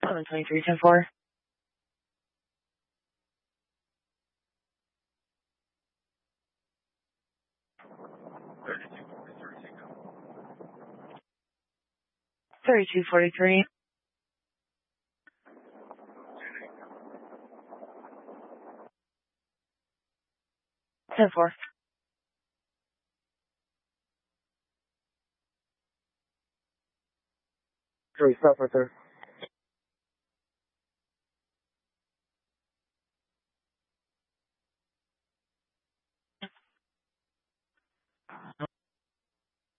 1123-10-4. Thirty-two 43. 10-4. Sorry, stop right there.